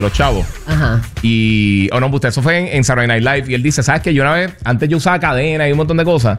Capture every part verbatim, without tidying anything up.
los chavos. Ajá. Y, o oh, no, usted, eso fue en, en Saturday Night Live. Y él dice, ¿sabes qué? Yo una vez, antes yo usaba cadena y un montón de cosas.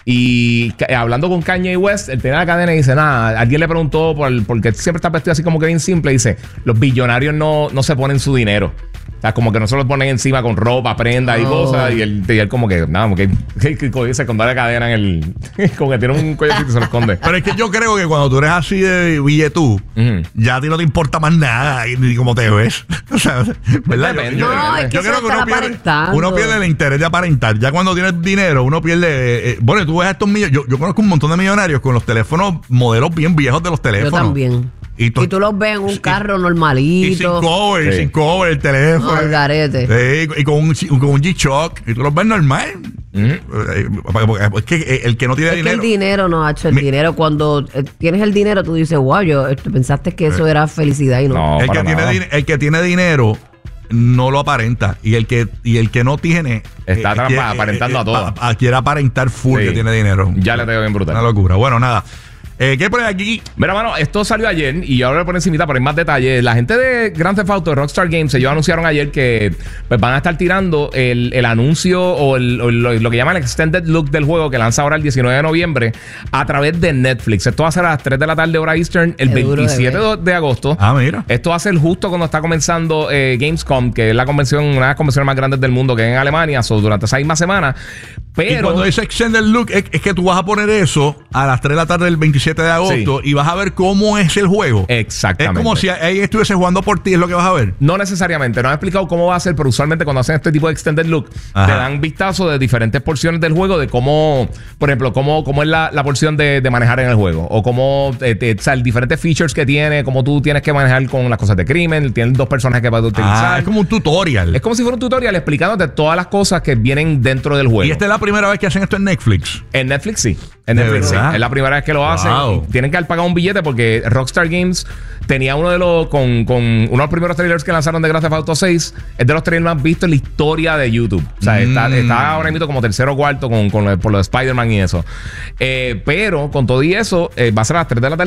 Y eh, hablando con Kanye West, él tenía la cadena y dice, nada, alguien le preguntó, por el, porque siempre está vestido así como que bien simple, y dice, los billonarios no, no se ponen su dinero. O sea, como que no se lo ponen encima con ropa, prenda y oh. cosas. Y él, y él como que, nada, porque él se esconde la cadena en el... como que tiene un collarcito y se lo esconde. Pero es que yo creo que cuando tú eres así de billetú, uh-huh. ya a ti no te importa más nada ni cómo te ves. O sea, ¿verdad? Depende, yo, no, yo, es que yo creo que uno pierde, uno pierde el interés de aparentar. Ya cuando tienes dinero, uno pierde... Eh, bueno, tú ves a estos millonarios... Yo, yo conozco un montón de millonarios con los teléfonos, modelos bien viejos de los teléfonos. Yo también. Y, to- y tú los ves en un y, carro normalito. Y sin cover, sí. sin cover, el teléfono. No, el garete. Sí, y con un, con un G-Shock. Y tú los ves normal. Uh-huh. Es que el que no tiene es dinero. Que el dinero no ha hecho el Mi, dinero. Cuando eh, tienes el dinero, tú dices, wow, yo pensaste que eso era felicidad y no. no el, que tiene, el que tiene dinero no lo aparenta. Y el que, y el que no tiene. Está eh, quiere, aparentando eh, a todo. A, a, quiere aparentar full sí. que tiene dinero. Ya le tengo bien brutal. Una locura. Bueno, nada. Eh, ¿Qué pones aquí? Mira, mano, esto salió ayer y ahora le ponen encimita para ir más detalles. La gente de Grand Theft Auto, de Rockstar Games, ellos anunciaron ayer que pues, van a estar tirando el, el anuncio o, el, o lo, lo que llaman el Extended Look del juego que lanza ahora el diecinueve de noviembre a través de Netflix. Esto va a ser a las tres de la tarde hora Eastern el Qué veintisiete de, de agosto. Ah, mira. Esto va a ser justo cuando está comenzando eh, Gamescom, que es la convención, una de las convenciones más grandes del mundo que es en Alemania, so, durante esa misma semana. Pero, y cuando dice Extended Look es, es que tú vas a poner eso a las tres de la tarde del veintisiete de agosto sí. y vas a ver cómo es el juego. Exactamente. Es como si ahí estuviese jugando por ti, es lo que vas a ver. No necesariamente, no han explicado cómo va a ser, pero usualmente cuando hacen este tipo de Extended Look, Ajá. te dan vistazo de diferentes porciones del juego, de cómo, por ejemplo, cómo, cómo es la, la porción de, de manejar en el juego, o cómo, eh, te, o sea, diferentes features que tiene, cómo tú tienes que manejar con las cosas de crimen, tienes dos personajes que vas a utilizar. Ah, es como un tutorial. Es como si fuera un tutorial explicándote todas las cosas que vienen dentro del juego. Y esta es la primera vez que hacen esto en Netflix. En Netflix sí. En Netflix sí. Es la primera vez que lo wow. hacen. Tienen que haber pagado un billete porque Rockstar Games tenía uno de los con, con uno de los primeros trailers que lanzaron de Grand Theft Auto seis. Es de los trailers más vistos en la historia de YouTube. O sea, mm. está, está ahora mismo como tercero o cuarto con, con lo, por lo de Spider-Man y eso. Eh, pero con todo y eso, eh, va a ser a las tres de la tarde.